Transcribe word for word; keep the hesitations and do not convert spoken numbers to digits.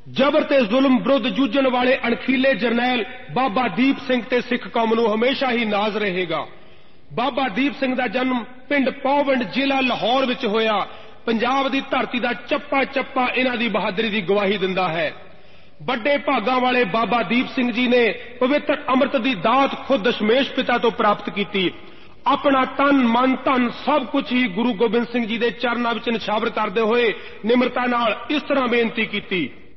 ਜ਼ਬਰ ਤੇ ਜ਼ੁਲਮ ਵਿਰੁੱਧ ਜੂਝਣ ਵਾਲੇ ਅਣਖੀਲੇ ਜਰਨੈਲ ਬਾਬਾ ਦੀਪ ਸਿੰਘ ਤੇ ਸਿੱਖ ਕੌਮ ਨੂੰ ਹਮੇਸ਼ਾ ਹੀ ਨਾਜ਼ ਰਹੇਗਾ। ਬਾਬਾ ਦੀਪ ਸਿੰਘ ਦਾ ਜਨਮ ਪਿੰਡ ਪੌਵਿੰਡ ਜ਼ਿਲ੍ਹਾ ਲਾਹੌਰ ਵਿੱਚ ਹੋਇਆ। ਪੰਜਾਬ ਦੀ ਧਰਤੀ ਦਾ ਚੱਪਾ ਚੱਪਾ ਇਹਨਾਂ ਦੀ ਬਹਾਦਰੀ ਦੀ ਗਵਾਹੀ ਦਿੰਦਾ ਹੈ। ਵੱਡੇ ਭਾਗਾਂ ਵਾਲੇ ਬਾਬਾ ਦੀਪ ਸਿੰਘ ਜੀ ਨੇ ਪਵਿੱਤਰ ਅੰਮ੍ਰਿਤ ਦੀ ਦਾਤ ਖੁਦ ਦਸ਼ਮੇਸ਼ ਪਿਤਾ ਤੋਂ ਪ੍ਰਾਪਤ ਕੀਤੀ। ਆਪਣਾ ਤਨ ਮਨ ਧਨ ਸਭ ਕੁਝ ਹੀ ਗੁਰੂ ਗੋਬਿੰਦ ਸਿੰਘ ਜੀ ਦੇ ਚਰਨਾਂ ਵਿੱਚ ਨਿਛਾਵਰ ਕਰਦੇ ਹੋਏ ਨਿਮਰਤਾ ਨਾਲ ਇਸ ਤਰ੍ਹਾਂ ਬੇਨਤੀ ਕੀਤੀ,